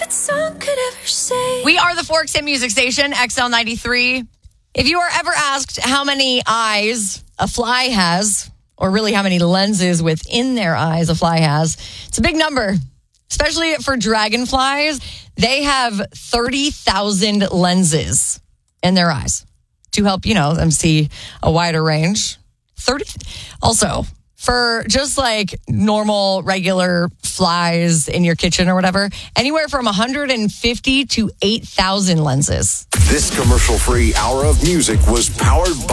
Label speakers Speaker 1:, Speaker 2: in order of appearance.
Speaker 1: that song could ever say.
Speaker 2: We are the Forks Hit Music Station, XL93. If you are ever asked how many eyes a fly has, or really how many lenses within their eyes a fly has, it's a big number, especially for dragonflies. They have 30,000 lenses in their eyes to help, them see a wider range. 30. Also, for just like normal, regular flies in your kitchen or whatever, anywhere from 150 to 8,000 lenses.
Speaker 3: This commercial-free hour of music was powered by